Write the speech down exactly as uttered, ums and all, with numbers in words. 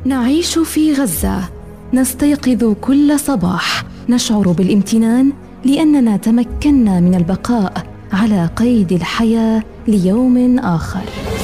نعيش في غزة، نستيقظ كل صباح نشعر بالامتنان لأننا تمكنا من البقاء على قيد الحياة ليوم آخر.